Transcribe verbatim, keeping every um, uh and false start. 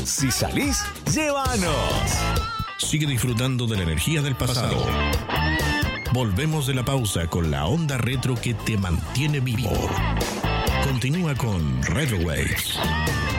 Si salís, llévanos. Sigue disfrutando de la energía del pasado. Volvemos de la pausa con la onda retro que te mantiene vivo. Continúa con Retro Waves.